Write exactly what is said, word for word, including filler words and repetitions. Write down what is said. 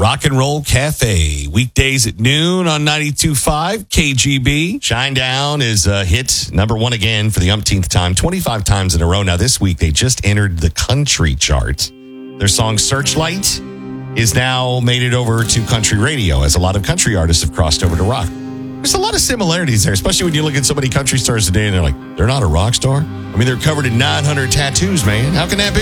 Rock and Roll Cafe. Weekdays at noon on ninety-two point five K G B. Shinedown is a hit number one again for the umpteenth time, twenty-five times in a row. Now, this week, they just entered the country chart. Their song Searchlight is now made it over to country radio, as a lot of country artists have crossed over to rock. There's a lot of similarities there, especially when you look at so many country stars today and they're like, they're not a rock star? I mean, they're covered in nine hundred tattoos, man. How can that be?